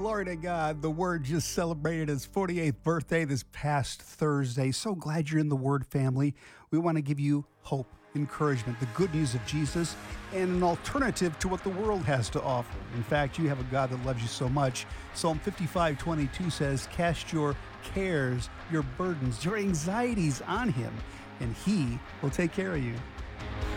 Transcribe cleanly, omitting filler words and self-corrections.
Glory to God. The Word just celebrated its 48th birthday this past Thursday. So glad you're in the Word family. We want to give you hope, encouragement, the good news of Jesus, and an alternative to what the world has to offer. In fact, you have a God that loves you so much. Psalm 55:22 says, "Cast your cares, your burdens, your anxieties on Him, and He will take care of you."